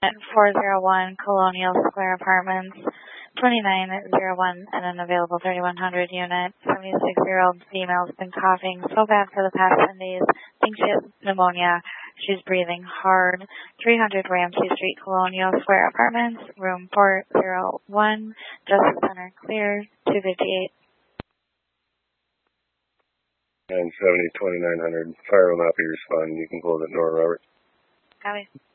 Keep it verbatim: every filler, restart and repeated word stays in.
four oh one Colonial Square Apartments, twenty-nine oh one, and an available thirty-one hundred unit. seventy-six-year-old female's been coughing so bad for the past ten days. Thinks she has pneumonia. She's breathing hard. three hundred Ramsey Street, Colonial Square Apartments, room four oh one, Justice Center, clear, two fifty-eight. nine seventy, twenty-nine hundred. Fire will not be responding. You can close the door, Robert. Copy.